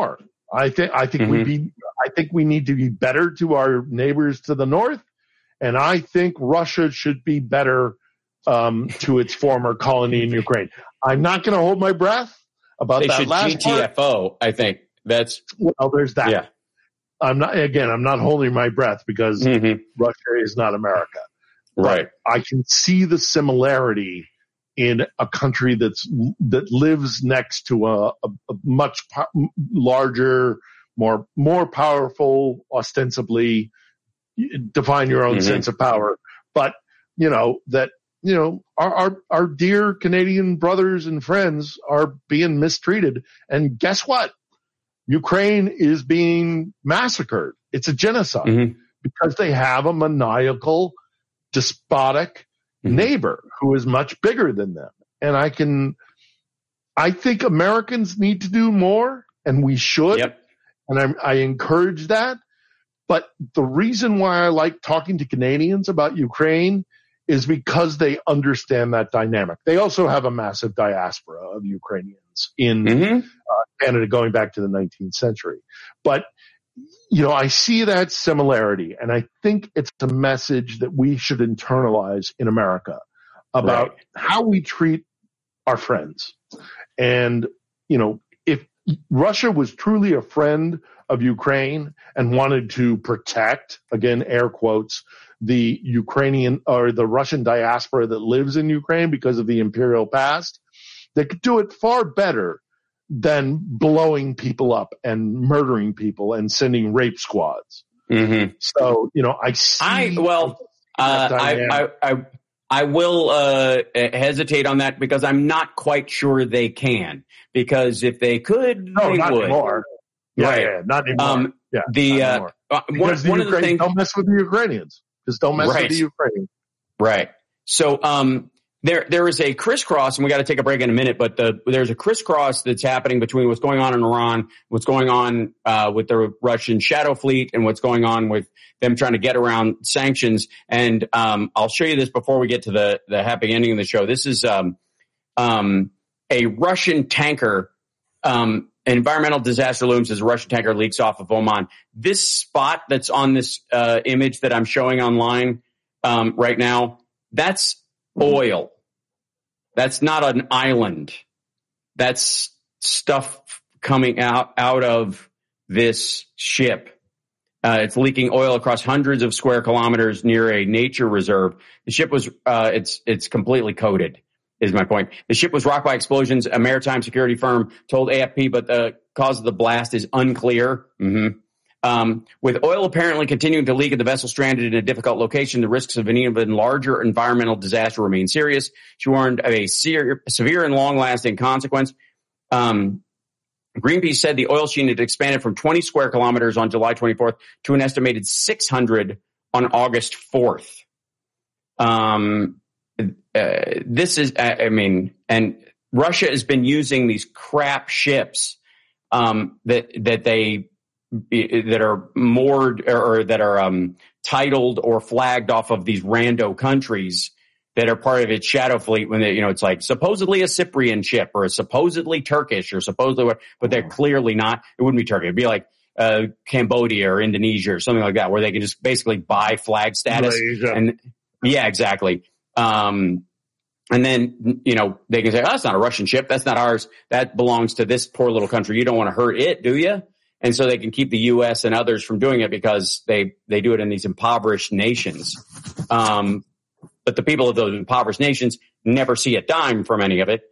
more. I think we need to be better to our neighbors to the north, and I think Russia should be better to its former colony in Ukraine. I'm not going to hold my breath about they that should last GTFO. part. I think that's there's that. Yeah. I'm not holding my breath because Russia is not America. Right. But I can see the similarity in a country that lives next to a much larger, more powerful, ostensibly define your own sense of power. But our dear Canadian brothers and friends are being mistreated. And guess what? Ukraine is being massacred. It's a genocide because they have a maniacal, despotic neighbor who is much bigger than them. And I think Americans need to do more, and we should. Yep. And I encourage that. But the reason why I like talking to Canadians about Ukraine is because they understand that dynamic. They also have a massive diaspora of Ukrainians in Canada going back to the 19th century. But I see that similarity, and I think it's a message that we should internalize in America about how we treat our friends. And, if Russia was truly a friend of Ukraine and wanted to protect, again, air quotes, the Ukrainian or the Russian diaspora that lives in Ukraine because of the imperial past, they could do it far better than blowing people up and murdering people and sending rape squads. So, I will hesitate on that because I'm not quite sure they can. Because if they could, they not would. Anymore. Yeah, not anymore. Not anymore. Because one of the things, don't mess with the Ukrainians. Just don't mess with the Ukrainians. Right. So, there is a crisscross, and we got to take a break in a minute, but there's a crisscross that's happening between what's going on in Iran, what's going on with the Russian shadow fleet, and what's going on with them trying to get around sanctions. And I'll show you this before we get to the happy ending of the show. This is a Russian tanker. An environmental disaster looms as a Russian tanker leaks off of Oman. This spot that's on this image that I'm showing online right now, that's oil. That's not an island. That's stuff coming out of this ship. It's leaking oil across hundreds of square kilometers near a nature reserve. The ship was, it's completely coated, is my point. The ship was rocked by explosions. A maritime security firm told AFP, but the cause of the blast is unclear. With oil apparently continuing to leak and the vessel stranded in a difficult location, the risks of an even larger environmental disaster remain serious. She warned of a severe and long-lasting consequence. Greenpeace said the oil sheen had expanded from 20 square kilometers on July 24th to an estimated 600 on August 4th. This is, and Russia has been using these crap ships that are moored or that are titled or flagged off of these rando countries that are part of its shadow fleet when they, it's like supposedly a Cyprian ship or a supposedly Turkish or supposedly what, but they're clearly not. It wouldn't be Turkey. It'd be like Cambodia or Indonesia or something like that, where they can just basically buy flag status. And yeah, exactly. And then, they can say, oh, that's not a Russian ship. That's not ours. That belongs to this poor little country. You don't want to hurt it, do you? And so they can keep the U.S. and others from doing it because they do it in these impoverished nations. But the people of those impoverished nations never see a dime from any of it.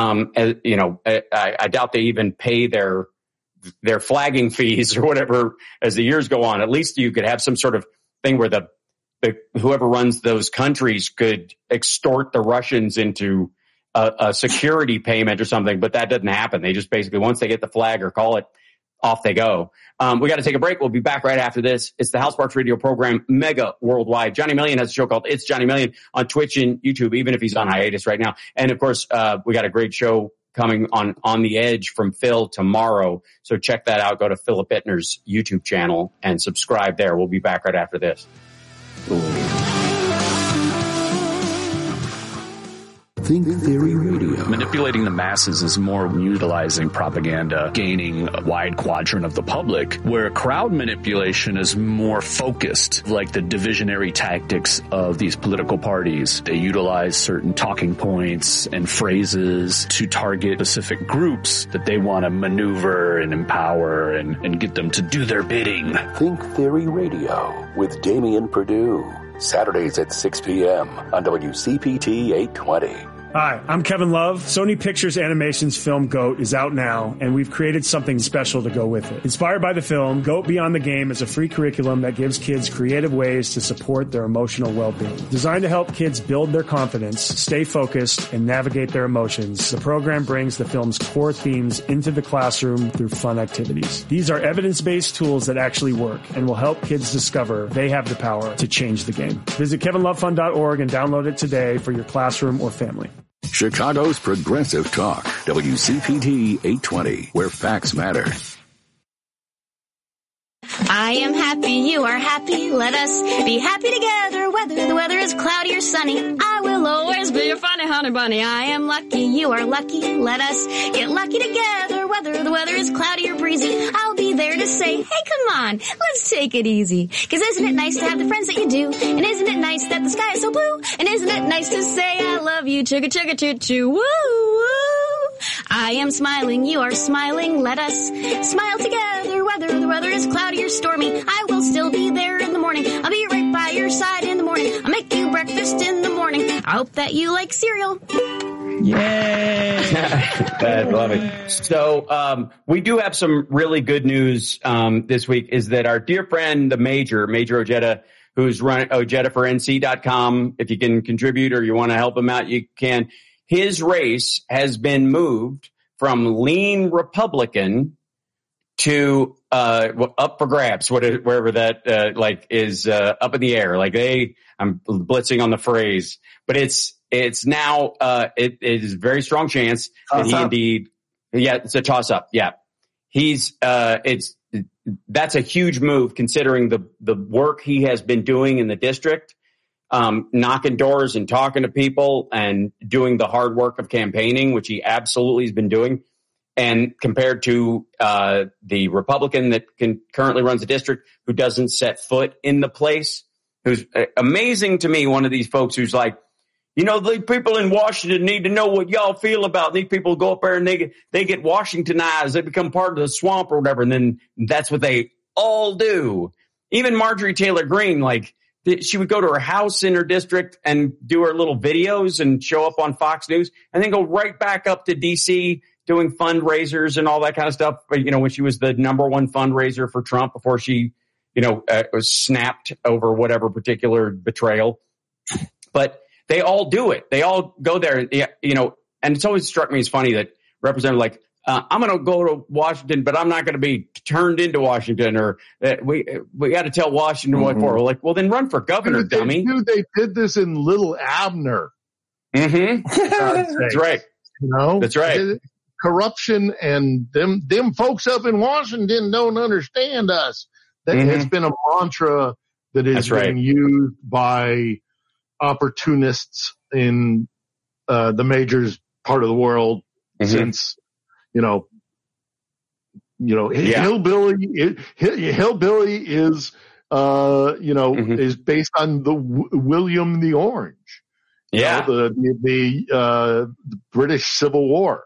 I doubt they even pay their flagging fees or whatever as the years go on. At least you could have some sort of thing where whoever runs those countries could extort the Russians into a security payment or something. But that doesn't happen. They just basically, once they get the flag or call it, off they go. We got to take a break. We'll be back right after this. It's the Hal Sparks Radio program, mega worldwide. Johnny Million has a show called It's Johnny Million on Twitch and YouTube, even if he's on hiatus right now. And of course, we got a great show coming on the Edge from Phil tomorrow. So check that out. Go to Philip Bittner's YouTube channel and subscribe there. We'll be back right after this. Think Theory Radio. Manipulating the masses is more utilizing propaganda, gaining a wide quadrant of the public, where crowd manipulation is more focused, like the divisionary tactics of these political parties. They utilize certain talking points and phrases to target specific groups that they want to maneuver and empower and get them to do their bidding. Think Theory Radio with Damian Perdue. Saturdays at 6 p.m. on WCPT 820. Hi, I'm Kevin Love. Sony Pictures Animation's film GOAT is out now, and we've created something special to go with it. Inspired by the film, GOAT Beyond the Game is a free curriculum that gives kids creative ways to support their emotional well-being. Designed to help kids build their confidence, stay focused, and navigate their emotions, the program brings the film's core themes into the classroom through fun activities. These are evidence-based tools that actually work and will help kids discover they have the power to change the game. Visit kevinlovefund.org and download it today for your classroom or family. Chicago's Progressive Talk, WCPT 820, where facts matter. I am happy, you are happy, let us be happy together, whether the weather is cloudy or sunny. I will always be your funny honey bunny. I am lucky, you are lucky, let us get lucky together, whether the weather is cloudy or breezy. I'll be there to say, hey, come on, let's take it easy. 'Cause isn't it nice to have the friends that you do? And isn't it nice that the sky is so blue? And isn't it nice to say I love you, chugga chugga choo choo, woo woo. I am smiling, you are smiling, let us smile together, whether the weather is cloudy or stormy. I will still be there in the morning, I'll be right by your side in the morning, I'll make you breakfast in the morning. I hope that you like cereal. Yay! I love it. So, we do have some really good news, this week, is that our dear friend, the Major Ojeda, who's running OjedaForNC.com. If you can contribute or you want to help him out, you can. His race has been moved from lean Republican to up for grabs, wherever that is up in the air. I'm blitzing on the phrase, but it's now it is a very strong chance that he indeed, it's a toss up. Yeah, that's a huge move considering the work he has been doing in the district. Knocking doors and talking to people and doing the hard work of campaigning, which he absolutely has been doing. And compared to the Republican that currently runs the district, who doesn't set foot in the place, who's amazing to me, one of these folks who's like, the people in Washington need to know what y'all feel about these people. Go up there and they get Washingtonized. They become part of the swamp or whatever. And then that's what they all do. Even Marjorie Taylor Greene, she would go to her house in her district and do her little videos and show up on Fox News and then go right back up to D.C. doing fundraisers and all that kind of stuff. When she was the number one fundraiser for Trump before she, was snapped over whatever particular betrayal. But they all do it. They all go there, and it's always struck me as funny that representative I'm going to go to Washington, but I'm not going to be turned into Washington, or we got to tell Washington what for. Well, then run for governor, dummy. They did this in Little Abner. Mm-hmm. That's right. That's right. Corruption and them folks up in Washington don't understand us. It's been a mantra that is being used by opportunists in the Major's part of the world since. Hillbilly is, is based on the William the Orange. The British Civil War.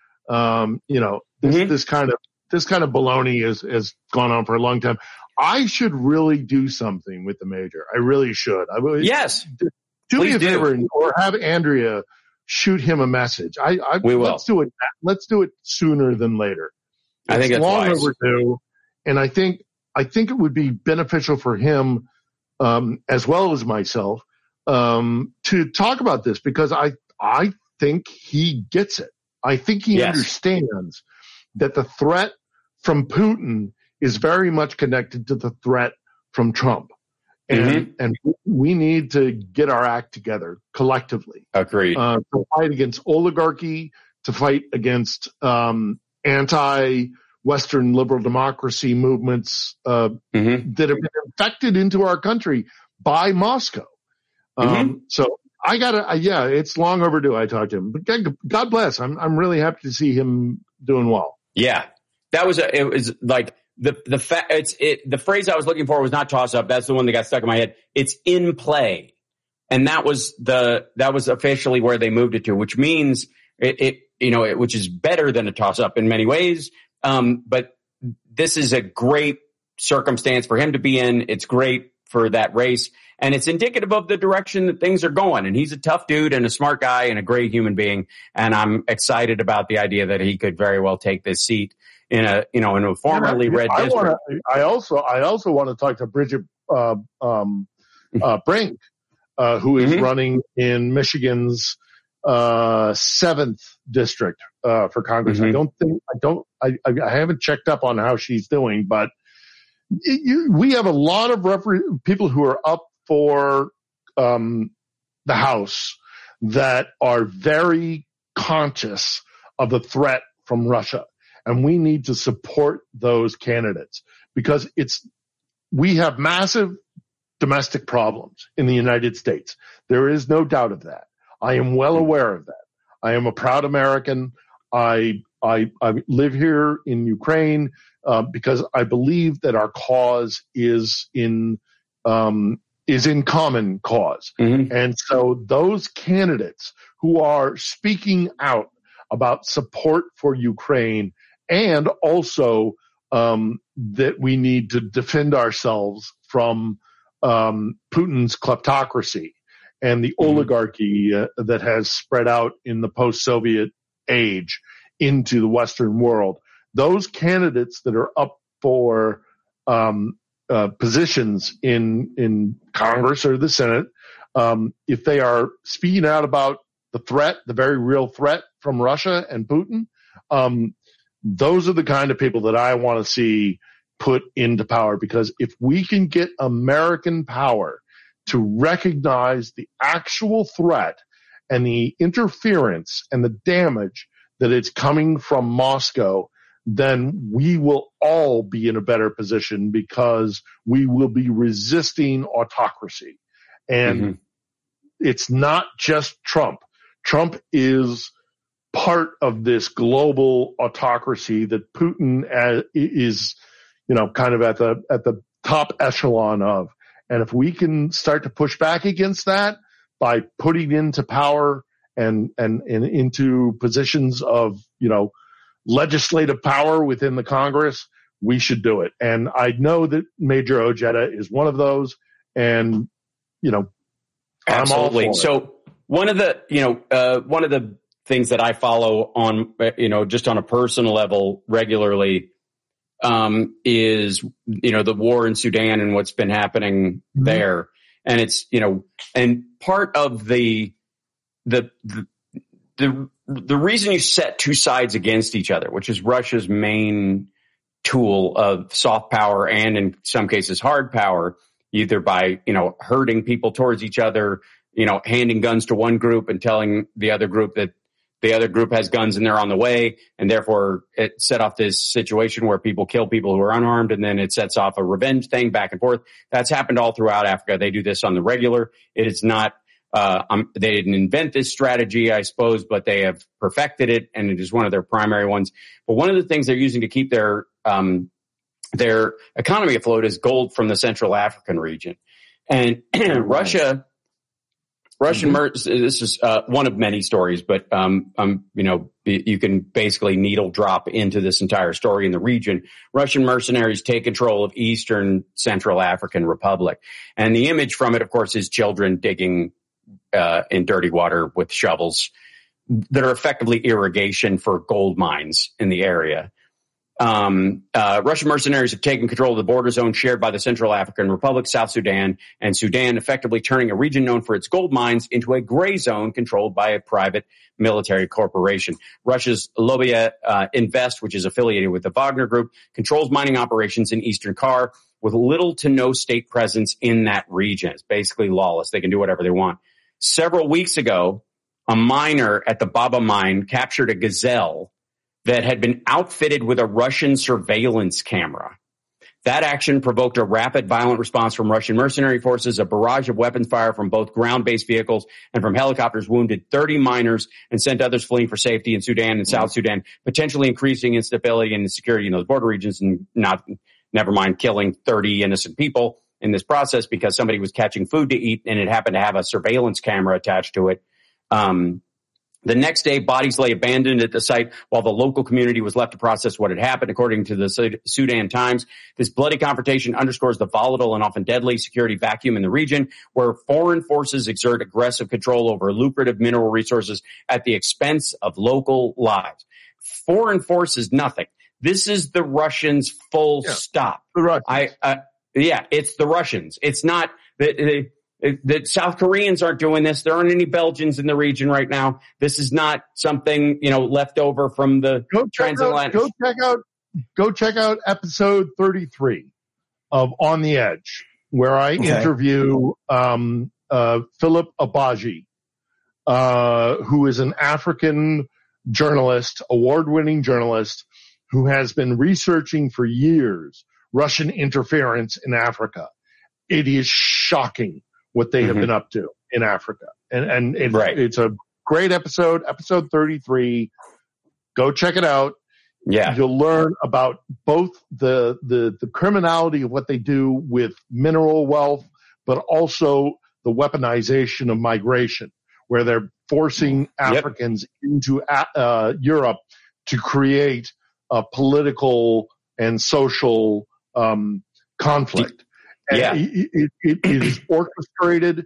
This kind of baloney has gone on for a long time. I should really do something with the Major. I really should. Yes. Do me a favor or have Andrea shoot him a message. We will. Let's do it sooner than later. I think it's long wise. Overdue, and I think it would be beneficial for him, as well as myself, to talk about this because I think he gets it. I think he understands that the threat from Putin is very much connected to the threat from Trump. And we need to get our act together collectively. Agreed. To fight against oligarchy, to fight against anti-Western liberal democracy movements that have been infected into our country by Moscow. So it's long overdue. I talked to him, but God bless. I'm really happy to see him doing well. Yeah, it was like the phrase I was looking for was not toss up. That's the one that got stuck in my head. It's in play. And that was officially where they moved it to, which means which is better than a toss up in many ways. But this is a great circumstance for him to be in. It's great for that race. And it's indicative of the direction that things are going. And he's a tough dude and a smart guy and a great human being. And I'm excited about the idea that he could very well take this seat in a formerly red district. I also want to talk to Bridget Brink, who is running in Michigan's 7th district for Congress. I haven't checked up on how she's doing, but we have a lot of people who are up for the House that are very conscious of the threat from Russia. And we need to support those candidates because we have massive domestic problems in the United States. There is no doubt of that. I am well aware of that. I am a proud American. I live here in Ukraine because I believe that our cause is in common cause. Mm-hmm. And so those candidates who are speaking out about support for Ukraine and also that we need to defend ourselves from Putin's kleptocracy and the oligarchy that has spread out in the post-Soviet age into the Western world. Those candidates that are up for positions in Congress or the Senate, if they are speaking out about the threat, the very real threat from Russia and Putin, those are the kind of people that I want to see put into power, because if we can get American power to recognize the actual threat and the interference and the damage that is coming from Moscow, then we will all be in a better position because we will be resisting autocracy. And it's not just Trump. Trump is part of this global autocracy that Putin is, kind of at the top echelon of. And if we can start to push back against that by putting into power and into positions of, legislative power within the Congress, we should do it. And I know that Major Ojeda is one of those. And, absolutely. I'm all for so one of the things that I follow on, just on a personal level regularly, is, the war in Sudan and what's been happening there. And it's, and part of the reason you set two sides against each other, which is Russia's main tool of soft power and in some cases hard power, either by, herding people towards each other, handing guns to one group and telling the other group that the other group has guns and they're on the way. And therefore it set off this situation where people kill people who are unarmed, and then it sets off a revenge thing back and forth. That's happened all throughout Africa. They do this on the regular. It is not, they didn't invent this strategy, I suppose, but they have perfected it, and it is one of their primary ones. But one of the things they're using to keep their economy afloat is gold from the Central African region. And this is one of many stories, but you can basically needle drop into this entire story in the region. Russian mercenaries take control of Eastern Central African Republic, and the image from it, of course, is children digging in dirty water with shovels that are effectively irrigation for gold mines in the area. Russian mercenaries have taken control of the border zone shared by the Central African Republic, South Sudan, and Sudan, effectively turning a region known for its gold mines into a gray zone controlled by a private military corporation. Russia's Lobya Invest, which is affiliated with the Wagner Group, controls mining operations in eastern Kar with little to no state presence in that region. It's basically lawless. They can do whatever they want. Several weeks ago, a miner at the Baba mine captured a gazelle that had been outfitted with a Russian surveillance camera. That action provoked a rapid, violent response from Russian mercenary forces. A barrage of weapons fire from both ground-based vehicles and from helicopters wounded 30 miners and sent others fleeing for safety in Sudan and South Sudan, potentially increasing instability and insecurity in those border regions, and never mind killing 30 innocent people in this process because somebody was catching food to eat and it happened to have a surveillance camera attached to it. The next day, bodies lay abandoned at the site while the local community was left to process what had happened. According to the Sudan Times, this bloody confrontation underscores the volatile and often deadly security vacuum in the region, where foreign forces exert aggressive control over lucrative mineral resources at the expense of local lives. Foreign forces, nothing. This is the Russians, full stop. The Russians. It's the Russians. It's not the South Koreans aren't doing this. There aren't any Belgians in the region right now. This is not something, left over from the transatlantic. Go check out episode 33 of On the Edge, where I interview Philip Abaji, who is an African journalist, award-winning journalist, who has been researching for years Russian interference in Africa. It is shocking what they have been up to in Africa. And it's a great episode 33. Go check it out. Yeah. You'll learn about both the criminality of what they do with mineral wealth, but also the weaponization of migration, where they're forcing Africans into Europe to create a political and social conflict. It is orchestrated.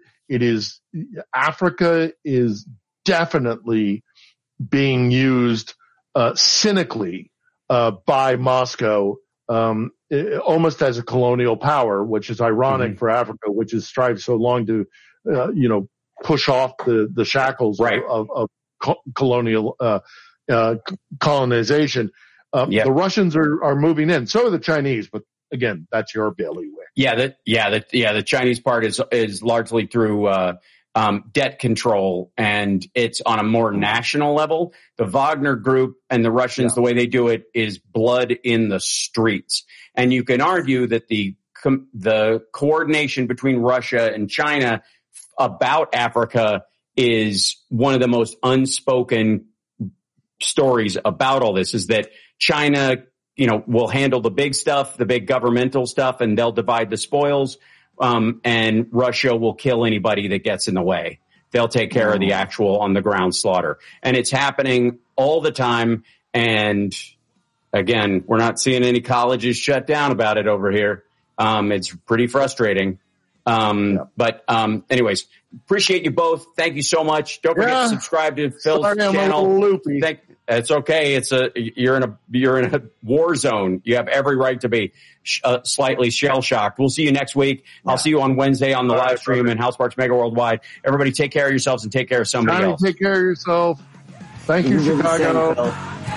Africa is definitely being used cynically by Moscow, almost as a colonial power, which is ironic for Africa, which has strived so long to, push off the shackles of colonial colonization. The Russians are moving in. So are the Chinese, but again, that's your bailiwick. The Chinese part is largely through debt control, and it's on a more national level. The Wagner Group and the Russians, the way they do it is blood in the streets. And you can argue that the coordination between Russia and China about Africa is one of the most unspoken stories about all this, is that China, will handle the big stuff, the big governmental stuff, and they'll divide the spoils. And Russia will kill anybody that gets in the way. They'll take care of the actual on the ground slaughter. And it's happening all the time. And again, we're not seeing any colleges shut down about it over here. It's pretty frustrating. But anyways, appreciate you both. Thank you so much. Don't forget to subscribe to Phil's channel. It's okay. You're in a war zone. You have every right to be slightly shell shocked. We'll see you next week. I'll see you on Wednesday on the live stream and House Sparks Mega Worldwide. Everybody take care of yourselves and take care of somebody else. Take care of yourself. Thank you, Chicago.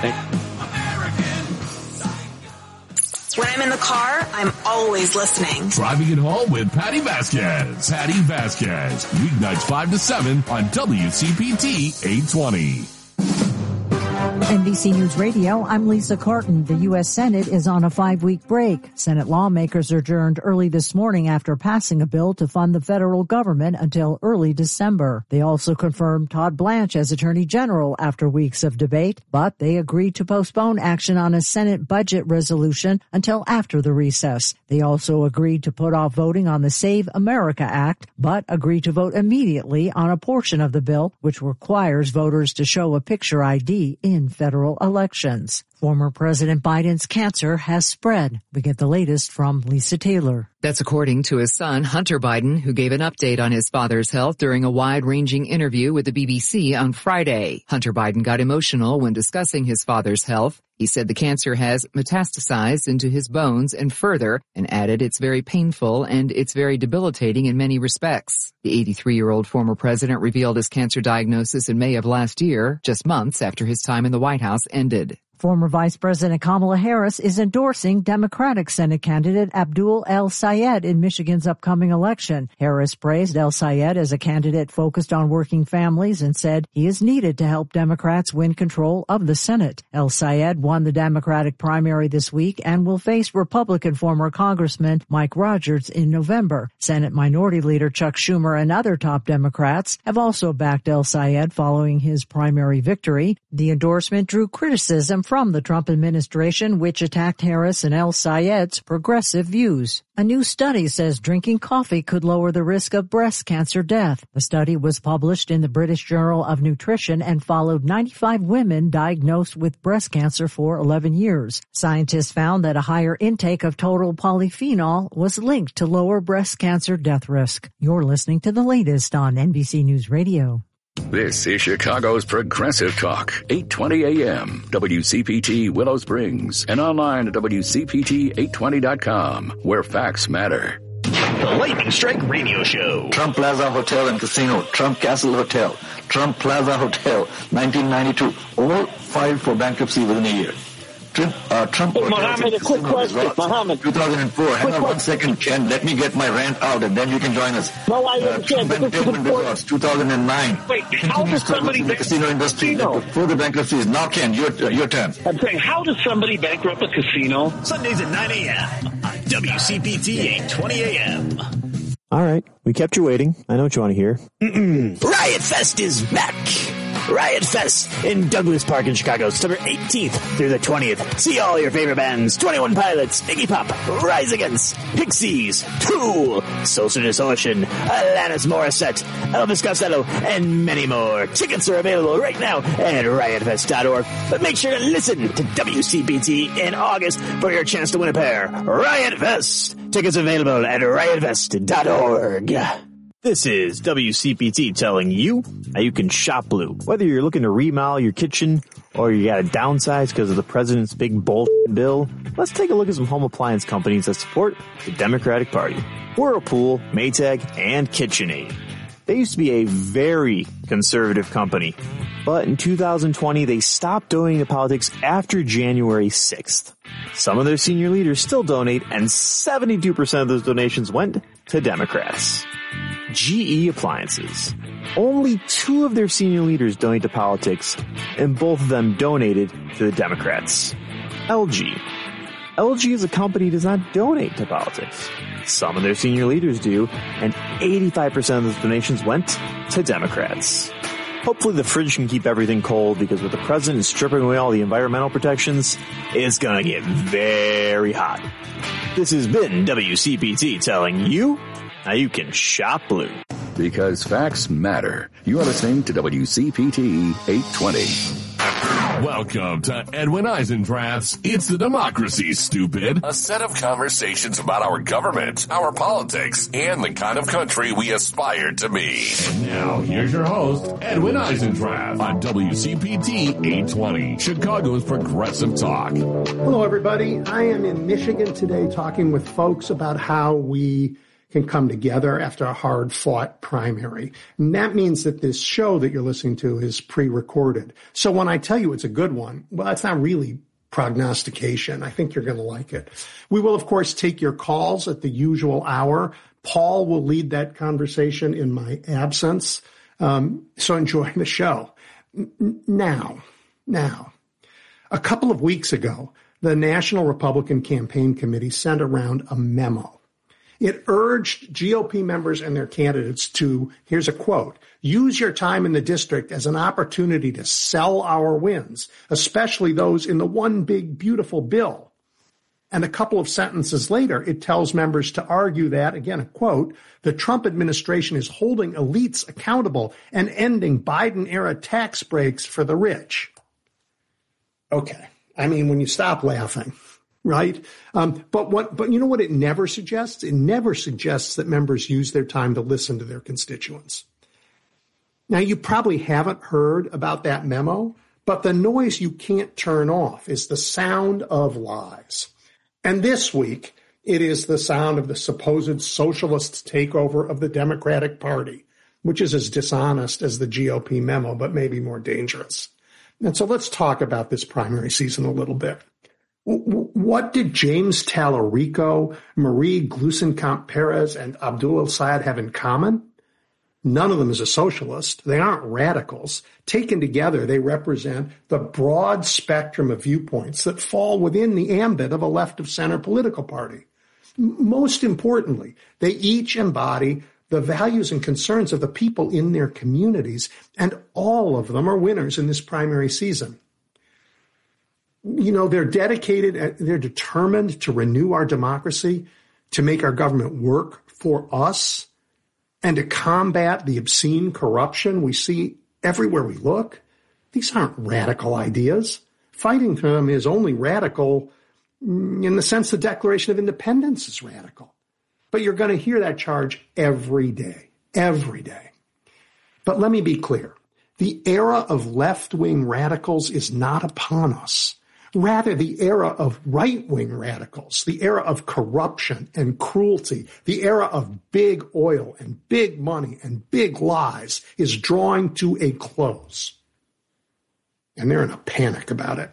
When I'm in the car, I'm always listening. Driving it home with Patty Vasquez. Patty Vasquez. Weeknights 5 to 7 on WCPT 820. NBC News Radio, I'm Lisa Carton. The U.S. Senate is on a 5-week break. Senate lawmakers adjourned early this morning after passing a bill to fund the federal government until early December. They also confirmed Todd Blanche as Attorney General after weeks of debate, but they agreed to postpone action on a Senate budget resolution until after the recess. They also agreed to put off voting on the Save America Act, but agreed to vote immediately on a portion of the bill, which requires voters to show a picture ID in federal elections. Former President Biden's cancer has spread. We get the latest from Lisa Taylor. That's according to his son, Hunter Biden, who gave an update on his father's health during a wide-ranging interview with the BBC on Friday. Hunter Biden got emotional when discussing his father's health. He said the cancer has metastasized into his bones and further, and added it's very painful and it's very debilitating in many respects. The 83-year-old former president revealed his cancer diagnosis in May of last year, just months after his time in the White House ended. Former Vice President Kamala Harris is endorsing Democratic Senate candidate Abdul El-Sayed in Michigan's upcoming election. Harris praised El-Sayed as a candidate focused on working families and said he is needed to help Democrats win control of the Senate. El-Sayed won the Democratic primary this week and will face Republican former Congressman Mike Rogers in November. Senate Minority Leader Chuck Schumer and other top Democrats have also backed El-Sayed following his primary victory. The endorsement drew criticism from the Trump administration, which attacked Harris and El-Sayed's progressive views. A new study says drinking coffee could lower the risk of breast cancer death. The study was published in the British Journal of Nutrition and followed 95 women diagnosed with breast cancer for 11 years. Scientists found that a higher intake of total polyphenol was linked to lower breast cancer death risk. You're listening to the latest on NBC News Radio. This is Chicago's Progressive Talk, 820 AM, WCPT Willow Springs, and online at WCPT820.com, where facts matter. The Lightning Strike Radio Show. Trump Plaza Hotel and Casino, Trump Castle Hotel, Trump Plaza Hotel, 1992, all filed for bankruptcy within a year. Trump Mohammed, a quick question. Mohammed. 2004. Hang on 1 second, Ken. Let me get my rant out, and then you can join us. No, I understand. Trump and Pavement Resorts, 2009. Wait, how does somebody the casino industry before the bankruptcies? Now, Ken, your turn. I'm saying, how does somebody bankrupt a casino? Sundays at 9 a.m. on WCPT 820 a.m. All right, we kept you waiting. I know what you want to hear. Riot Fest is back. Riot Fest in Douglas Park in Chicago, September 18th through the 20th. See all your favorite bands, 21 Pilots, Iggy Pop, Rise Against, Pixies, Tool, Social Distortion, Alanis Morissette, Elvis Costello, and many more. Tickets are available right now at riotfest.org. But make sure to listen to WCPT in August for your chance to win a pair. Riot Fest. Tickets available at riotfest.org. This is WCPT telling you how you can shop blue. Whether you're looking to remodel your kitchen or you got to downsize because of the president's big bullshit bill, let's take a look at some home appliance companies that support the Democratic Party. Whirlpool, Maytag, and KitchenAid. They used to be a very conservative company, but in 2020 they stopped donating to politics after January 6th. Some of their senior leaders still donate, and 72% of those donations went to Democrats. GE Appliances. Only 2 of their senior leaders donate to politics, and both of them donated to the Democrats. LG. LG as a company does not donate to politics. Some of their senior leaders do, and 85% of those donations went to Democrats. Hopefully the fridge can keep everything cold, because with the president stripping away all the environmental protections, it's gonna get very hot. This has been WCPT telling you how you can shop blue. Because facts matter. You are listening to WCPT 820. Welcome to Edwin Eisendrath's It's the Democracy, Stupid. A set of conversations about our government, our politics, and the kind of country we aspire to be. And now, here's your host, Edwin Eisendrath, on WCPT 820, Chicago's Progressive Talk. Hello, everybody. I am in Michigan today talking with folks about how we can come together after a hard-fought primary. And that means that this show that you're listening to is pre-recorded. So when I tell you it's a good one, well, it's not really prognostication. I think you're going to like it. We will, of course, take your calls at the usual hour. Paul will lead that conversation in my absence. So enjoy the show. Now, a couple of weeks ago, the National Republican Campaign Committee sent around a memo. It urged GOP members and their candidates to, here's a quote, use your time in the district as an opportunity to sell our wins, especially those in the one big beautiful bill. And a couple of sentences later, it tells members to argue that, again, a quote, the Trump administration is holding elites accountable and ending Biden-era tax breaks for the rich. Okay. I mean, when you stop laughing. Right? But you know what it never suggests? It never suggests that members use their time to listen to their constituents. Now, you probably haven't heard about that memo, but the noise you can't turn off is the sound of lies. And this week, it is the sound of the supposed socialist takeover of the Democratic Party, which is as dishonest as the GOP memo, but maybe more dangerous. And so let's talk about this primary season a little bit. What did James Tallarico, Marie Gluesenkamp-Perez, and Abdul El-Sayed have in common? None of them is a socialist. They aren't radicals. Taken together, they represent the broad spectrum of viewpoints that fall within the ambit of a left-of-center political party. Most importantly, they each embody the values and concerns of the people in their communities, and all of them are winners in this primary season. You know, they're dedicated, they're determined to renew our democracy, to make our government work for us, and to combat the obscene corruption we see everywhere we look. These aren't radical ideas. Fighting for them is only radical in the sense the Declaration of Independence is radical. But you're going to hear that charge every day, every day. But let me be clear. The era of left-wing radicals is not upon us. Rather, the era of right-wing radicals, the era of corruption and cruelty, the era of big oil and big money and big lies is drawing to a close. And they're in a panic about it.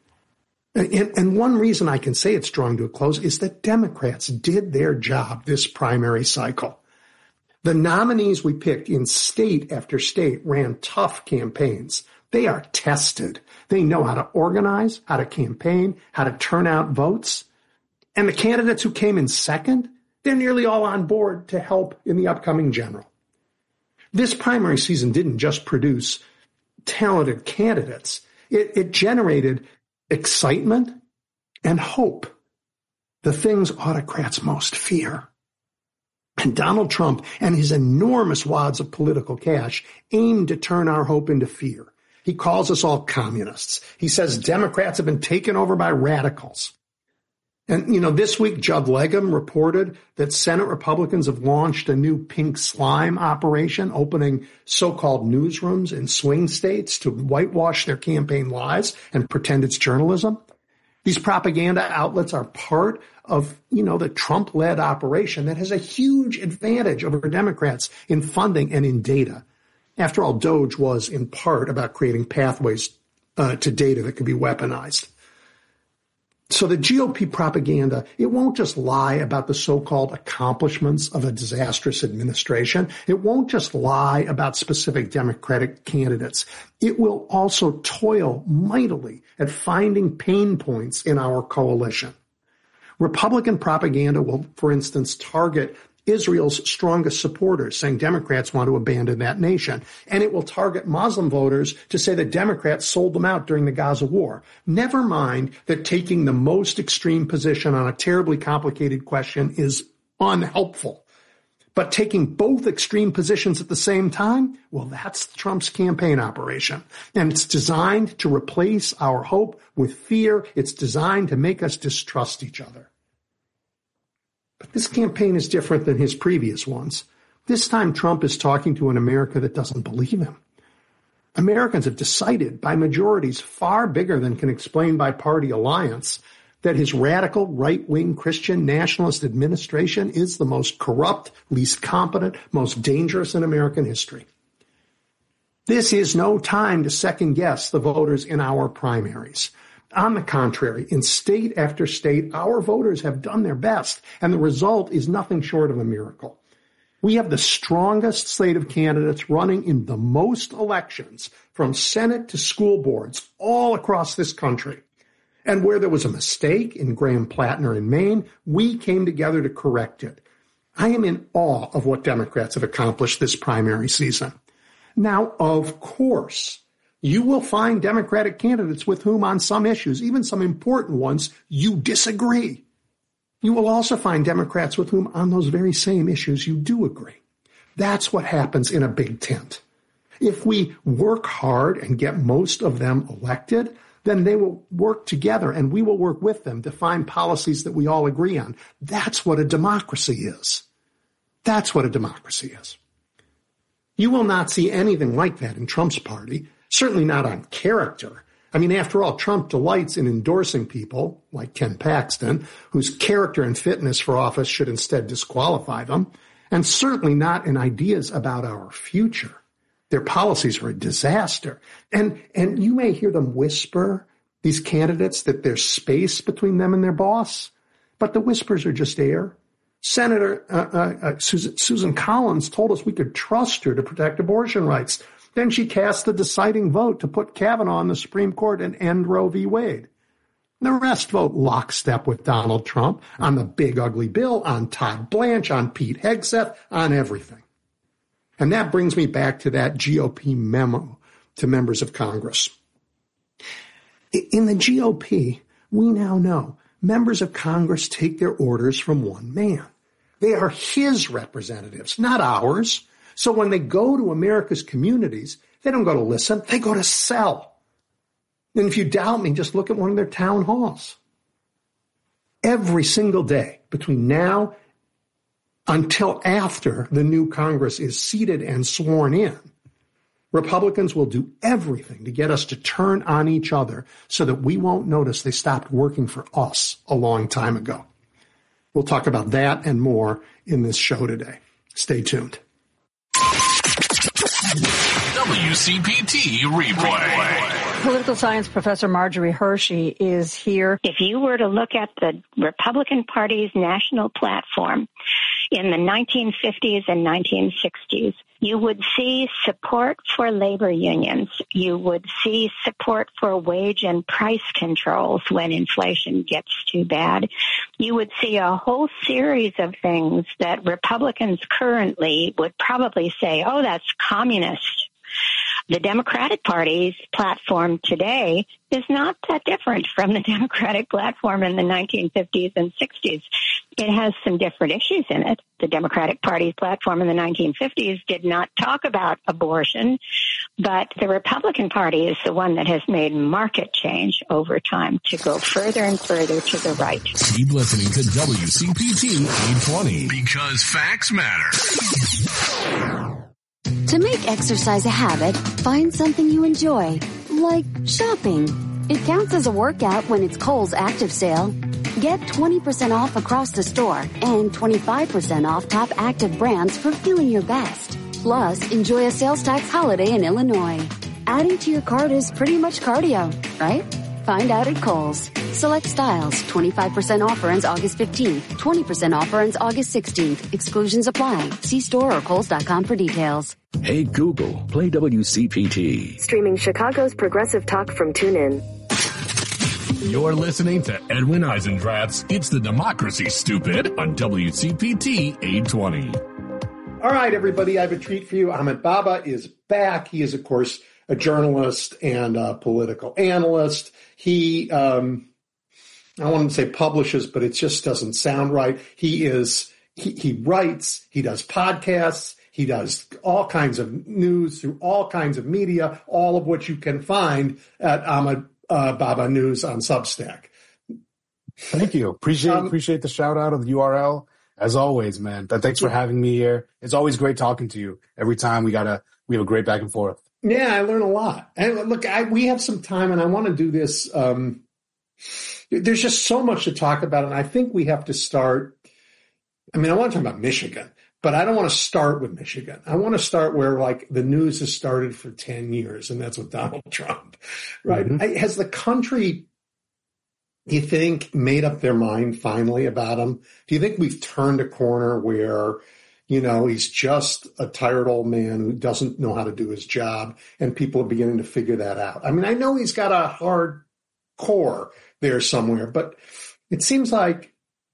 And one reason I can say it's drawing to a close is that Democrats did their job this primary cycle. The nominees we picked in state after state ran tough campaigns. They are tested. They know how to organize, how to campaign, how to turn out votes. And the candidates who came in second, they're nearly all on board to help in the upcoming general. This primary season didn't just produce talented candidates. It generated excitement and hope, the things autocrats most fear. And Donald Trump and his enormous wads of political cash aim to turn our hope into fear. He calls us all communists. He says Democrats have been taken over by radicals. And, you know, this week, Judd Legum reported that Senate Republicans have launched a new pink slime operation, opening so-called newsrooms in swing states to whitewash their campaign lies and pretend it's journalism. These propaganda outlets are part of, you know, the Trump-led operation that has a huge advantage over Democrats in funding and in data. After all, Doge was in part about creating pathways to data that could be weaponized. So the GOP propaganda, it won't just lie about the so-called accomplishments of a disastrous administration. It won't just lie about specific Democratic candidates. It will also toil mightily at finding pain points in our coalition. Republican propaganda will, for instance, target Israel's strongest supporters, saying Democrats want to abandon that nation. And it will target Muslim voters to say that Democrats sold them out during the Gaza war. Never mind that taking the most extreme position on a terribly complicated question is unhelpful. But taking both extreme positions at the same time, well, that's Trump's campaign operation. And it's designed to replace our hope with fear. It's designed to make us distrust each other. But this campaign is different than his previous ones. This time, Trump is talking to an America that doesn't believe him. Americans have decided by majorities far bigger than can explain by party alliance that his radical right-wing Christian nationalist administration is the most corrupt, least competent, most dangerous in American history. This is no time to second-guess the voters in our primaries. On the contrary, in state after state, our voters have done their best, and the result is nothing short of a miracle. We have the strongest slate of candidates running in the most elections, from Senate to school boards, all across this country. And where there was a mistake in Graham-Plattner in Maine, we came together to correct it. I am in awe of what Democrats have accomplished this primary season. Now, of course, you will find Democratic candidates with whom on some issues, even some important ones, you disagree. You will also find Democrats with whom on those very same issues you do agree. That's what happens in a big tent. If we work hard and get most of them elected, then they will work together and we will work with them to find policies that we all agree on. That's what a democracy is. That's what a democracy is. You will not see anything like that in Trump's party. Certainly not on character. I mean, after all, Trump delights in endorsing people like Ken Paxton, whose character and fitness for office should instead disqualify them, and certainly not in ideas about our future. Their policies are a disaster. And you may hear them whisper, these candidates, that there's space between them and their boss, but the whispers are just air. Senator Susan Collins told us we could trust her to protect abortion rights. Then she cast the deciding vote to put Kavanaugh on the Supreme Court and end Roe v. Wade. The rest vote lockstep with Donald Trump on the big ugly bill, on Todd Blanche, on Pete Hegseth, on everything. And that brings me back to that GOP memo to members of Congress. In the GOP, we now know members of Congress take their orders from one man. They are his representatives, not ours. So when they go to America's communities, they don't go to listen, they go to sell. And if you doubt me, just look at one of their town halls. Every single day between now until after the new Congress is seated and sworn in, Republicans will do everything to get us to turn on each other so that we won't notice they stopped working for us a long time ago. We'll talk about that and more in this show today. Stay tuned. WCPT Replay. Political science professor Marjorie Hershey is here. If you were to look at the Republican Party's national platform in the 1950s and 1960s, you would see support for labor unions. You would see support for wage and price controls when inflation gets too bad. You would see a whole series of things that Republicans currently would probably say, oh, that's communist. The Democratic Party's platform today is not that different from the Democratic platform in the 1950s and 60s. It has some different issues in it. The Democratic Party's platform in the 1950s did not talk about abortion, but the Republican Party is the one that has made market change over time to go further and further to the right. Keep listening to WCPT 820 because facts matter. To make exercise a habit, find something you enjoy, like shopping. It counts as a workout when it's Kohl's Active Sale. Get 20% off across the store and 25% off top active brands for feeling your best. Plus, enjoy a sales tax holiday in Illinois. Adding to your cart is pretty much cardio, right? Find out at Kohl's. Select styles. 25% offer ends August 15th. 20% offer ends August 16th. Exclusions apply. See store or Kohls.com for details. Hey Google, play WCPT. Streaming Chicago's progressive talk from TuneIn. You're listening to Edwin Eisendrath's It's the Democracy, Stupid on WCPT 820. All right, everybody, I have a treat for you. Ahmed Baba is back. He is, of course, a journalist and a political analyst. He, I wouldn't say publishes, but it just doesn't sound right. He writes, he does podcasts, he does all kinds of news through all kinds of media, all of which you can find at Ahmed Baba News on Substack. Thank you. Appreciate the shout out of the URL. As always, man. Thanks for having me here. It's always great talking to you. Every time we have a great back and forth. Yeah, I learn a lot. And look, we have some time and I want to do this. There's just so much to talk about. And I think we have to start. I mean, I want to talk about Michigan, but I don't want to start with Michigan. I want to start where like the news has started for 10 years. And that's with Donald Trump, right? Mm-hmm. Has the country, you think, made up their mind finally about him? Do you think we've turned a corner where, you know, he's just a tired old man who doesn't know how to do his job, and people are beginning to figure that out? I mean, I know he's got a hard core there somewhere, but it seems like,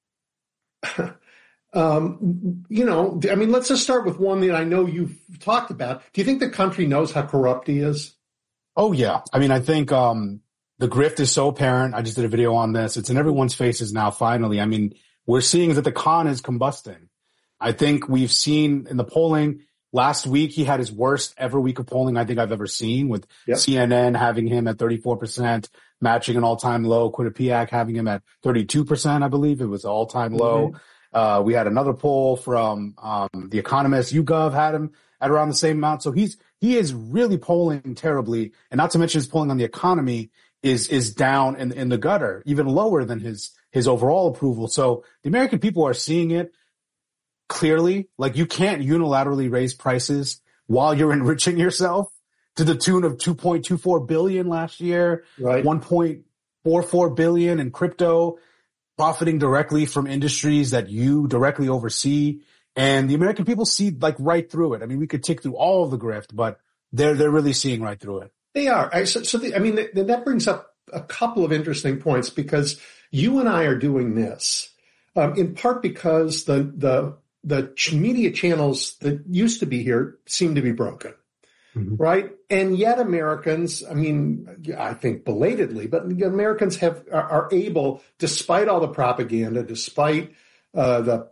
you know, I mean, let's just start with one that I know you've talked about. Do you think the country knows how corrupt he is? Oh, yeah. I mean, I think the grift is so apparent. I just did a video on this. It's in everyone's faces now, finally. I mean, we're seeing that the con is combusting. I think we've seen in the polling last week, he had his worst ever week of polling I think I've ever seen, with CNN having him at 34%, matching an all-time low. Quinnipiac having him at 32%, I believe. It was an all-time low. We had another poll from The Economist. YouGov had him at around the same amount. So he is really polling terribly. And not to mention his polling on the economy is down in the gutter, even lower than his overall approval. So the American people are seeing it clearly. Like, you can't unilaterally raise prices while you're enriching yourself to the tune of $2.24 billion last year, right. $1.44 billion in crypto, profiting directly from industries that you directly oversee. And the American people see like right through it. I mean, we could tick through all of the grift, but they're really seeing right through it. They are. That brings up a couple of interesting points, because you and I are doing this in part because the media channels that used to be here seem to be broken. Mm-hmm. Right. And yet Americans, I think belatedly, but Americans are able, despite all the propaganda, despite the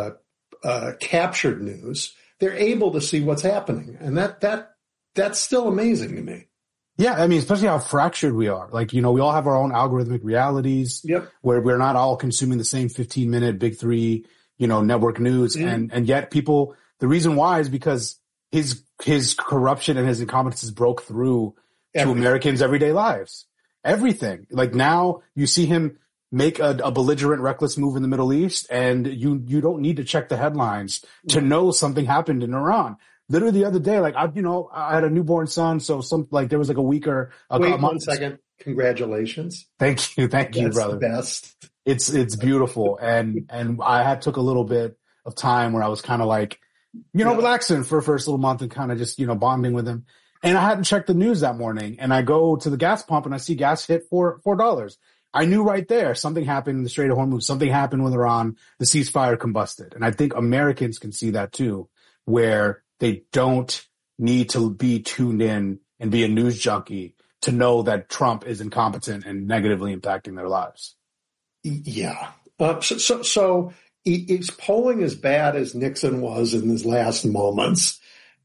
captured news, they're able to see what's happening. And that's still amazing to me. Yeah. Especially how fractured we are. Like, we all have our own algorithmic realities. Yep. Where we're not all consuming the same 15-minute big three, network news. Mm-hmm. And yet people, the reason why is because his corruption and his incompetence broke through to Americans' everyday lives. Everything. Like now you see him make a belligerent, reckless move in the Middle East, and you don't need to check the headlines to know something happened in Iran. Literally the other day, like I had a newborn son, so there was like a week or a Wait, month. 1 second. Congratulations. Thank you, brother. That's the best. It's beautiful, and I took a little bit of time where I was kind of like, relaxing for the first little month and kind of just, bonding with him. And I hadn't checked the news that morning, and I go to the gas pump and I see gas hit $4. I knew right there something happened in the Strait of Hormuz. Something happened with Iran. The ceasefire combusted. And I think Americans can see that too, where they don't need to be tuned in and be a news junkie to know that Trump is incompetent and negatively impacting their lives. Yeah. So it's polling as bad as Nixon was in his last moments.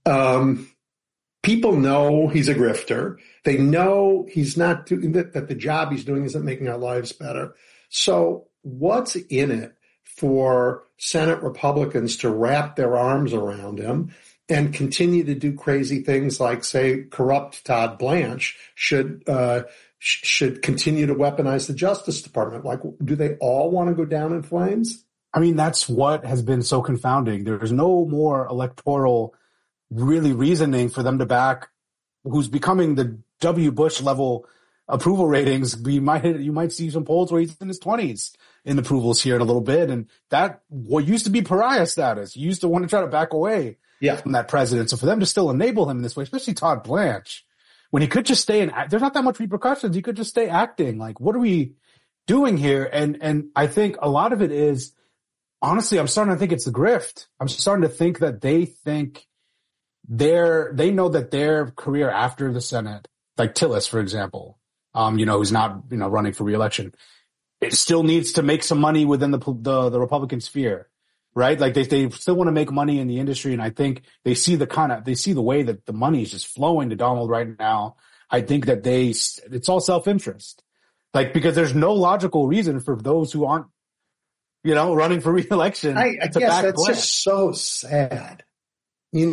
People know he's a grifter. They know he's not doing that the job he's doing isn't making our lives better. So what's in it for Senate Republicans to wrap their arms around him and continue to do crazy things like, say, corrupt Todd Blanche should continue to weaponize the Justice Department? Like, do they all want to go down in flames? That's what has been so confounding. There's no more electoral really reasoning for them to back who's becoming the W. Bush level approval ratings. You might see some polls where he's in his 20s in approvals here in a little bit. And that what used to be pariah status. You used to want to try to back away from that president. So for them to still enable him in this way, especially Todd Blanche, when he could just stay and there's not that much repercussions. He could just stay acting. Like, what are we doing here? And I think a lot of it is, honestly, I'm starting to think it's the grift. I'm starting to think that they think they know that their career after the Senate, like Tillis, for example, who's not, running for re-election, it still needs to make some money within the Republican sphere, right? Like they still want to make money in the industry. And I think they see the way that the money is just flowing to Donald right now. I think that it's all self-interest, like, because there's no logical reason for those who aren't, running for re-election. I guess that's just so sad. You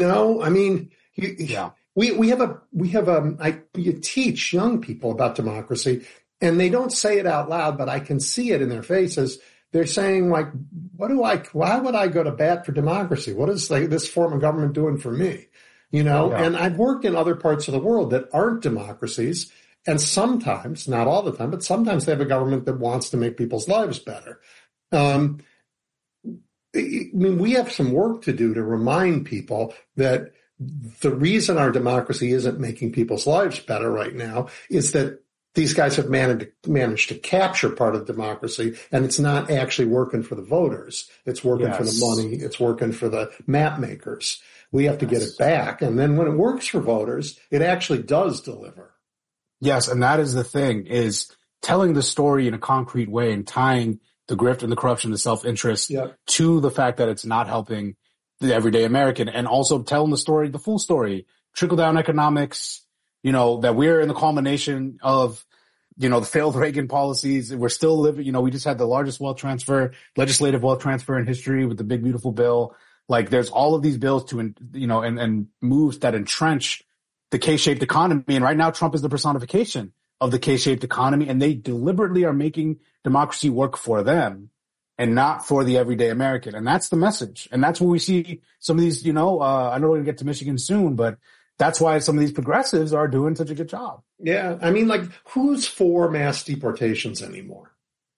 teach young people about democracy, and they don't say it out loud, but I can see it in their faces. They're saying, like, why would I go to bat for democracy? What is this form of government doing for me? And I've worked in other parts of the world that aren't democracies. And sometimes, not all the time, but sometimes they have a government that wants to make people's lives better. We have some work to do to remind people that the reason our democracy isn't making people's lives better right now is that these guys have managed to capture part of democracy, and it's not actually working for the voters. It's working for the money. It's working for the map makers. We have to get it back. And then when it works for voters, it actually does deliver. Yes. And that is the thing, is telling the story in a concrete way and tying the grift and the corruption, the self-interest to the fact that it's not helping the everyday American, and also telling the story, the full story, trickle-down economics, that we're in the culmination of, the failed Reagan policies. We're still living, we just had the largest legislative wealth transfer in history with the big, beautiful bill. Like, there's all of these bills to, and moves that entrench the K-shaped economy. And right now, Trump is the personification of the K-shaped economy, and they deliberately are making democracy work for them. and not for the everyday American. And that's the message. And that's where we see some of these, I know we're going to get to Michigan soon, but that's why some of these progressives are doing such a good job. Yeah. I mean, like, who's for mass deportations anymore?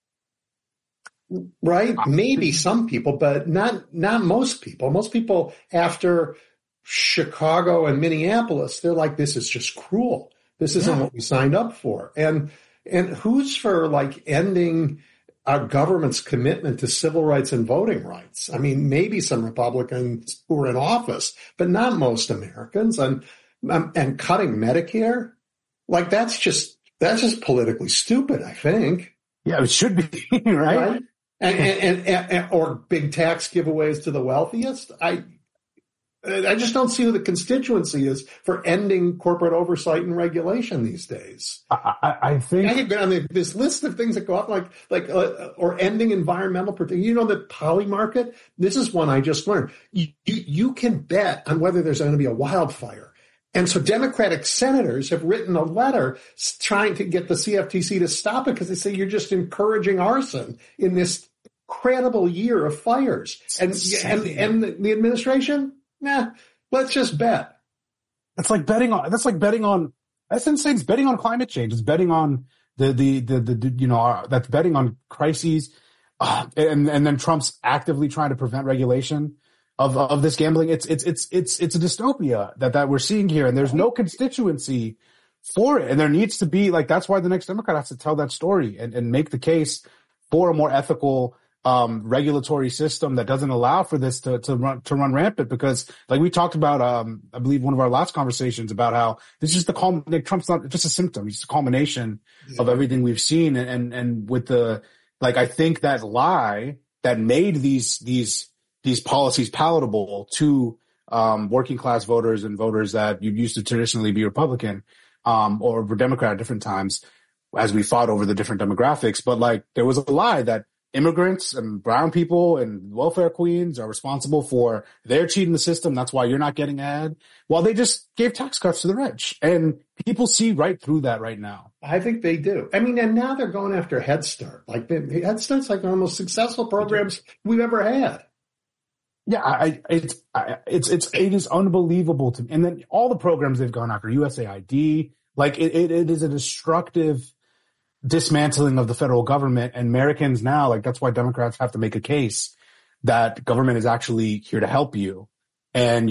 Right? Maybe some people, but not most people. Most people after Chicago and Minneapolis, they're like, this is just cruel. This isn't what we signed up for. And who's for like ending our government's commitment to civil rights and voting rights? I mean, maybe some Republicans who are in office, but not most Americans. And cutting Medicare, like that's just politically stupid, I think. Yeah, it should be, right? And or big tax giveaways to the wealthiest. I just don't see who the constituency is for ending corporate oversight and regulation these days. I think I could go on this list of things that go up or ending environmental protection. You know, the poly market. This is one I just learned. You can bet on whether there's going to be a wildfire. And so Democratic senators have written a letter trying to get the CFTC to stop it because they say you're just encouraging arson in this incredible year of fires. And the administration, let's just bet. That's insane. It's betting on climate change. It's betting on that's betting on crises. And then Trump's actively trying to prevent regulation of this gambling. It's a dystopia that we're seeing here, and there's no constituency for it. And there needs to be, like, that's why the next Democrat has to tell that story and make the case for a more ethical regulatory system that doesn't allow for this to run rampant. Because, like we talked about, I believe one of our last conversations about how this is Trump's not just a symptom; it's a culmination of everything we've seen. And with I think that lie that made these policies palatable to working class voters and voters that used to traditionally be Republican or were Democrat at different times as we fought over the different demographics. But there was a lie that immigrants and brown people and welfare queens are responsible for their cheating the system. That's why you're not getting ahead. Well, they just gave tax cuts to the rich, and people see right through that right now. I think they do. I mean, and now they're going after Head Start. Head Start's like one of the most successful programs we've ever had. Yeah, it is unbelievable to me. And then all the programs they've gone after, USAID, it is a destructive dismantling of the federal government. And Americans now, that's why Democrats have to make a case that government is actually here to help you. And,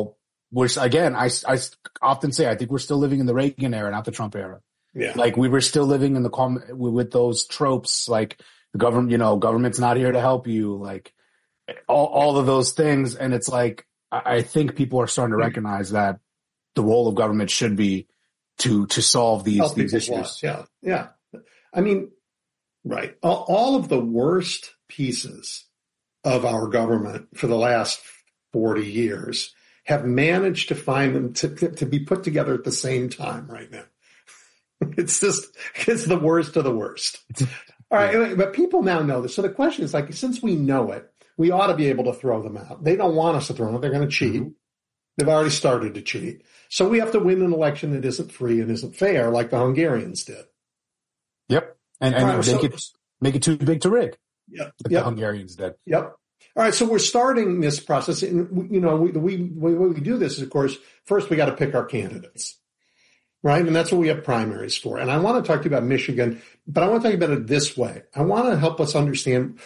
I often say, I think we're still living in the Reagan era, not the Trump era. Yeah. We were still living in with those tropes, the government, government's not here to help you, all of those things. And it's I think people are starting to recognize that the role of government should be to solve these issues. Yeah. Yeah. I mean, right. All of the worst pieces of our government for the last 40 years have managed to find them to be put together at the same time right now. It's the worst of the worst. All right. But people now know this. So the question is since we know it, we ought to be able to throw them out. They don't want us to throw them out. They're going to cheat. Mm-hmm. They've already started to cheat. So we have to win an election that isn't free and isn't fair like the Hungarians did. Yep. And make it too big to rig. Yep. The Hungarians did. Yep. All right. So we're starting this process. And, the way we do this is, of course, first we got to pick our candidates. Right. And that's what we have primaries for. And I want to talk to you about Michigan, but I want to talk about it this way. I want to help us understand.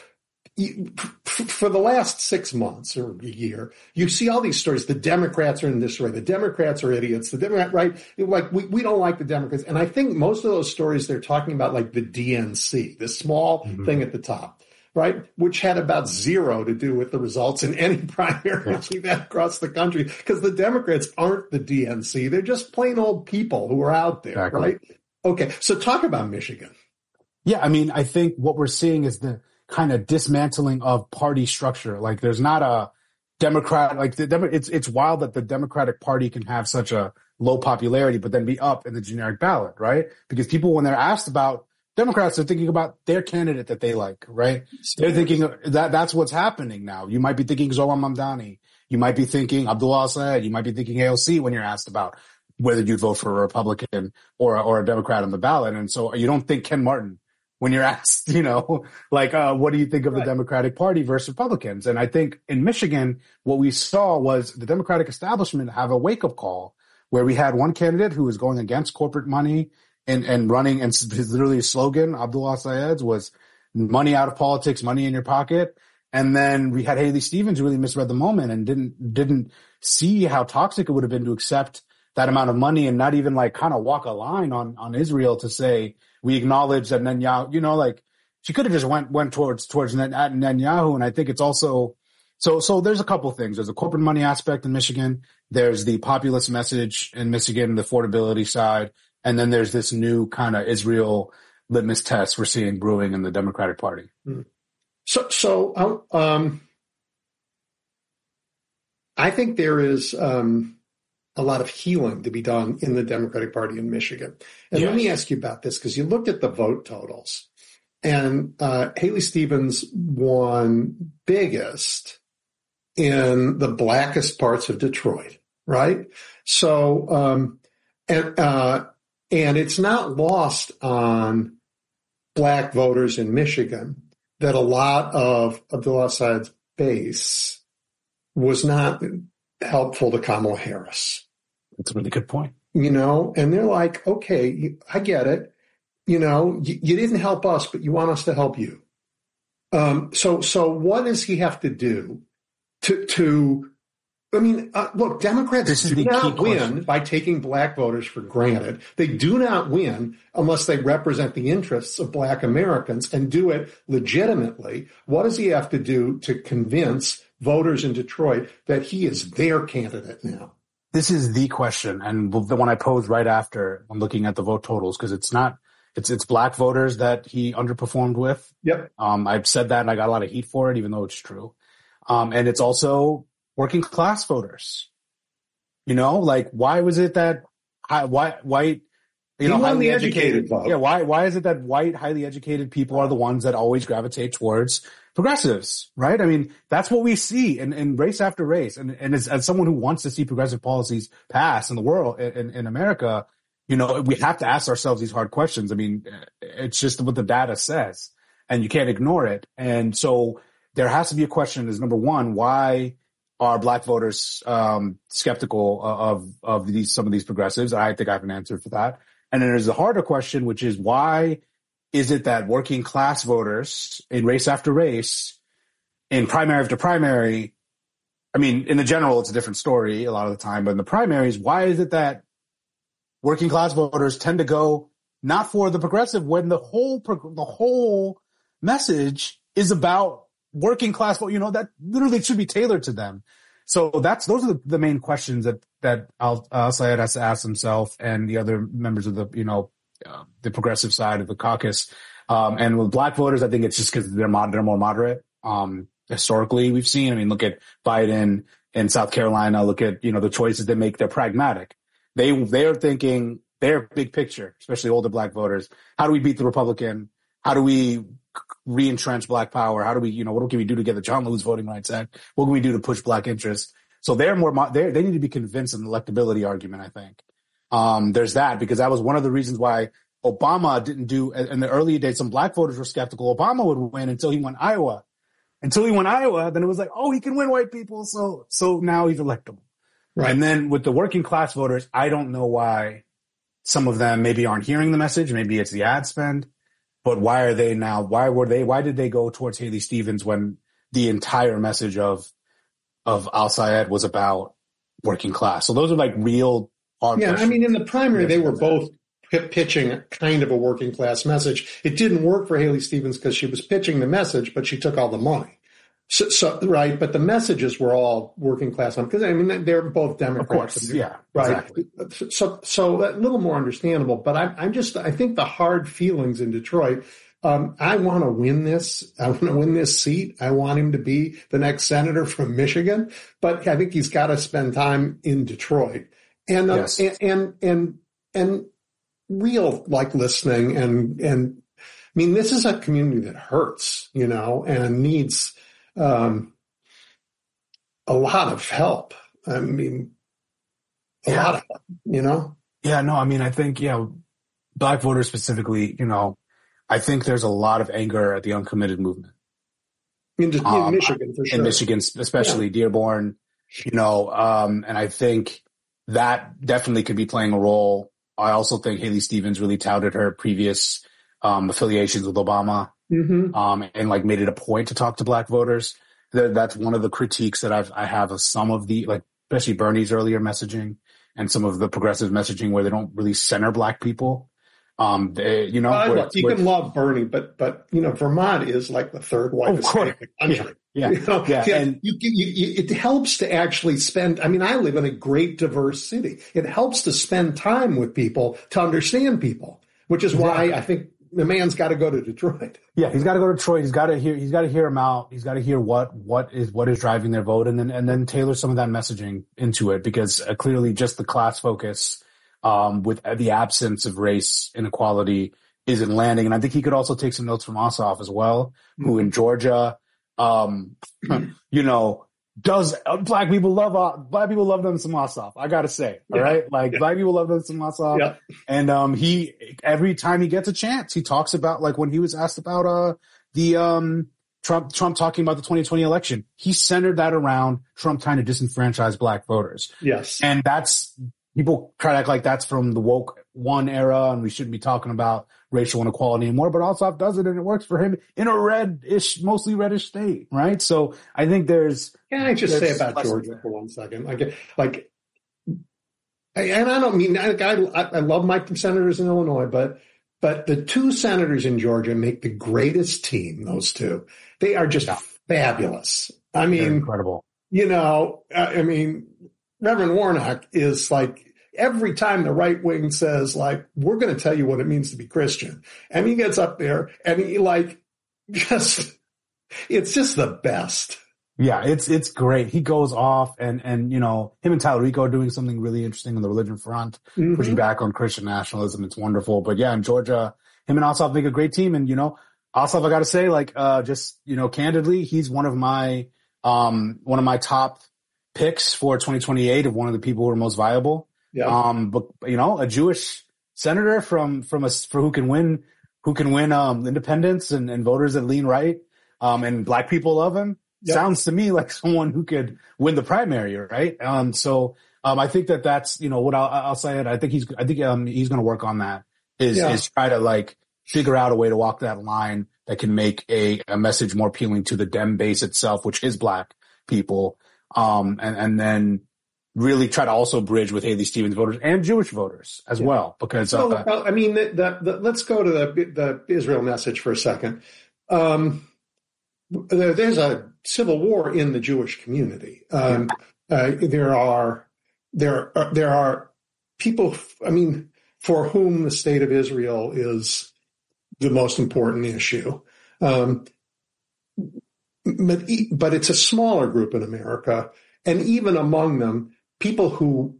For the last 6 months or a year, you see all these stories. The Democrats are in this way. The Democrats are idiots. The Democrat, right? We don't like the Democrats. And I think most of those stories, they're talking about the DNC, this small thing at the top, right? Which had about zero to do with the results in any primaries we've had across the country, because the Democrats aren't the DNC. They're just plain old people who are out there, exactly. Right? Okay. So talk about Michigan. Yeah. I mean, I think what we're seeing is the kind of dismantling of party structure. There's not a Democrat, it's wild that the Democratic Party can have such a low popularity, but then be up in the generic ballot, right? Because people, when they're asked about Democrats, they're thinking about their candidate that they like, right? They're thinking that's what's happening now. You might be thinking Zohran Mamdani. You might be thinking Abdullah Assad. You might be thinking AOC when you're asked about whether you vote for a Republican or a Democrat on the ballot. And so you don't think Ken Martin when you're asked, what do you think of the Democratic Party versus Republicans? And I think in Michigan, what we saw was the Democratic establishment have a wake-up call where we had one candidate who was going against corporate money and running, and his literally slogan, Abdullah Syed's, was money out of politics, money in your pocket. And then we had Haley Stevens who really misread the moment and didn't see how toxic it would have been to accept that amount of money and not even kind of walk a line on Israel to say, we acknowledge that Netanyahu, she could have just went towards Netanyahu. And I think it's also, so there's a couple things. There's a corporate money aspect in Michigan. There's the populist message in Michigan, the affordability side. And then there's this new kind of Israel litmus test we're seeing brewing in the Democratic Party. So I think there is a lot of healing to be done in the Democratic Party in Michigan. And let me ask you about this, because you looked at the vote totals, and Haley Stevens won biggest in the blackest parts of Detroit, right? So, and it's not lost on black voters in Michigan that a lot of Abdullah Syed's base was not helpful to Kamala Harris. That's a really good point. And they're like, okay, I get it. You didn't help us, but you want us to help you. So what does he have to do look, Democrats do not win by taking black voters for granted. They do not win unless they represent the interests of black Americans and do it legitimately. What does he have to do to convince voters in Detroit that he is their candidate now? This is the question, and the one I posed right after when looking at the vote totals, because it's black voters that he underperformed with. Yep. I've said that and I got a lot of heat for it, even though it's true. And it's also working class voters. Why was it that white, highly educated vote? Yeah. Why is it that white, highly educated people are the ones that always gravitate towards progressives, right? I mean, that's what we see in race after race. And as someone who wants to see progressive policies pass in the world, in America, we have to ask ourselves these hard questions. I mean, it's just what the data says and you can't ignore it. And so there has to be a question is, number one, why are black voters skeptical of some of these progressives? I think I have an answer for that. And then there's the harder question, which is why is it that working class voters in race after race, in primary after primary, I mean, in the general, it's a different story a lot of the time, but in the primaries, why is it that working class voters tend to go not for the progressive when the whole message is about working class vote, that literally should be tailored to them. So those are the main questions that Al-Sayed has to ask himself and the other members of the progressive side of the caucus. And with black voters, I think it's just because they're more moderate. Historically, we've seen, look at Biden in South Carolina, look at, the choices they make. They're pragmatic. They are thinking their big picture, especially older black voters. How do we beat the Republican? How do we re-entrench black power? How do we, what can we do to get the John Lewis Voting Rights Act? What can we do to push black interests? So they need to be convinced in the electability argument, I think. There's that, because that was one of the reasons why Obama didn't do, in the early days, some black voters were skeptical Obama would win until he won Iowa. Then it was like, oh, he can win white people. So now he's electable. Right. And then with the working class voters, I don't know why some of them maybe aren't hearing the message. Maybe it's the ad spend. But why are they now? Why did they go towards Haley Stevens when the entire message of Al-Sayed was about working class? So those are real hard questions. In the primary, they were both pitching kind of a working class message. It didn't work for Haley Stevens because she was pitching the message, but she took all the money. So right, but the messages were all working class because they're both Democrats. Of course, yeah, right. Exactly. So a little more understandable. But I think the hard feelings in Detroit. I want to win this. I want to win this seat. I want him to be the next senator from Michigan. But I think he's got to spend time in Detroit and yes. and real listening and this is a community that hurts, and needs. A lot of help. A lot of help, Yeah, no, I think, black voters specifically, I think there's a lot of anger at the uncommitted movement. In Michigan, for sure. In Michigan, especially Dearborn, and I think that definitely could be playing a role. I also think Haley Stevens really touted her previous affiliations with Obama, and like made it a point to talk to black voters. That's one of the critiques that I have of some of the, like, especially Bernie's earlier messaging and some of the progressive messaging where they don't really center black people. You can love Bernie, but Vermont is like the third whitest state in the country. And it helps to actually spend. I mean, I live in a great diverse city. It helps to spend time with people to understand people, which is why I think the man's got to go to Detroit. Yeah, he's got to go to Detroit. He's got to hear them out. He's got to hear what is driving their vote, and then tailor some of that messaging into it, because clearly just the class focus, with the absence of race inequality, isn't landing. And I think he could also take some notes from Ossoff as well, who in Georgia, does black people love them some Ossoff? I gotta say, all right, like black people love them some Ossoff, and he every time he gets a chance, he talks about, like when he was asked about the Trump talking about the 2020 election, he centered that around Trump trying to disenfranchise black voters. Yes, and that's, people try to act like that's from the woke one era, and we shouldn't be talking about racial inequality anymore, but Ossoff does it, and it works for him in a mostly reddish state, right? So I think there's... Can I just say about Georgia for 1 second? And I don't mean... I love my senators in Illinois, but the two senators in Georgia make the greatest team, those two. They are just fabulous. I mean... They're incredible. Reverend Warnock is like... Every time the right wing says, like, we're going to tell you what it means to be Christian, and he gets up there and he it's just the best. Yeah, it's great. He goes off and him and Tyler Rico are doing something really interesting on the religion front, pushing back on Christian nationalism. It's wonderful. But yeah, in Georgia, him and Ossoff make a great team. And, Ossoff, I got to say, candidly, he's one of my top picks for 2028 of one of the people who are most viable. Yeah. But a Jewish senator for who can win independents and voters that lean right, and black people love him. Yep. Sounds to me like someone who could win the primary, right? So I think that's what I'll say. I think he's going to work on that. Is try to figure out a way to walk that line that can make a message more appealing to the Dem base itself, which is black people, and then really try to also bridge with Haley Stevens voters and Jewish voters as well, because let's go to the Israel message for a second. There's a civil war in the Jewish community. There are people, for whom the state of Israel is the most important issue. But it's a smaller group in America, and even among them, people who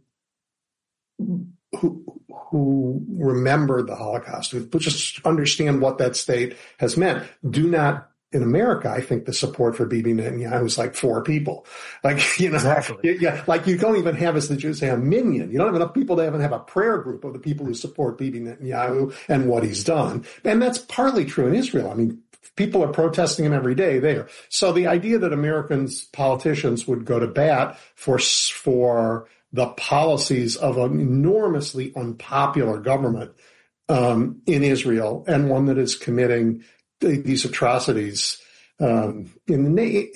remember the Holocaust, who just understand what that state has meant, do not. In America, I think the support for Bibi Netanyahu is like 4 people. Exactly. You don't even have, as the Jews say, a minyan. You don't have enough people to even have a prayer group of the people who support Bibi Netanyahu and what he's done. And that's partly true in Israel. People are protesting him every day there. So the idea that politicians would go to bat for the policies of an enormously unpopular government in Israel, and one that is committing these atrocities my view,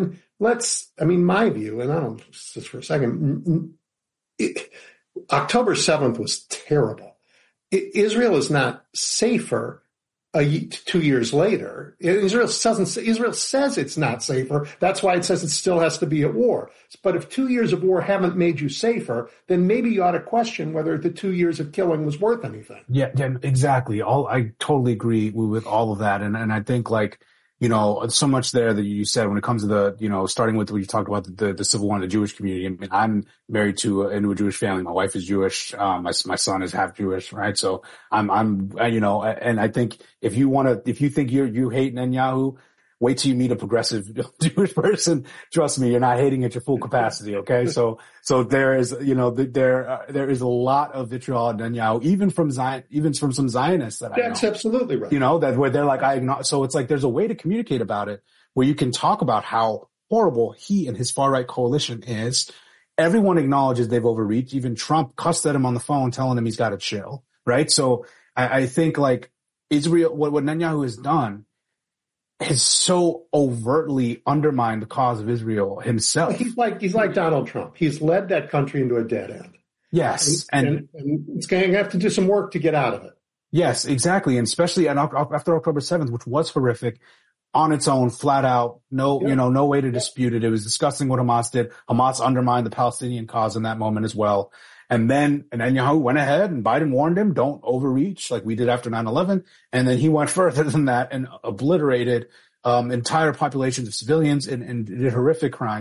and I don't just for a second, October 7th was terrible. Israel is not safer 2 years later. Israel says it's not safer. That's why it says it still has to be at war. But if 2 years of war haven't made you safer, then maybe you ought to question whether the 2 years of killing was worth anything. Yeah, exactly. I totally agree with all of that. And I think so much there that you said when it comes to the, starting with what you talked about, the civil war in the Jewish community. I'm married into a Jewish family. My wife is Jewish. My son is half Jewish, right? So and I think if you think you hate Netanyahu, wait till you meet a progressive Jewish person. Trust me, you're not hating at your full capacity. Okay. So there is, there is a lot of vitriol on Netanyahu, even from some Zionists that I know. That's absolutely right. Where they're like, so it's like there's a way to communicate about it where you can talk about how horrible he and his far right coalition is. Everyone acknowledges they've overreached. Even Trump cussed at him on the phone, telling him he's got to chill. Right. So I think like Israel, what Netanyahu has done has so overtly undermined the cause of Israel himself. He's like Donald Trump. He's led that country into a dead end. Yes. And it's going to have to do some work to get out of it. Yes, exactly. And especially after October 7th, which was horrific on its own, flat out, no way to dispute it. It was disgusting what Hamas did. Hamas undermined the Palestinian cause in that moment as well. And then Netanyahu went ahead and Biden warned him, don't overreach like we did after 9/11. And then he went further than that and obliterated entire populations of civilians and did horrific crimes.